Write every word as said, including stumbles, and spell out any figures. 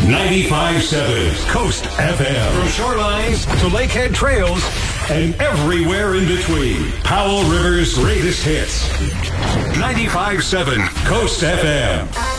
ninety-five point seven Coast F M. From shorelines to lakehead trails and everywhere in between. Powell River's greatest hits. ninety-five point seven Coast F M.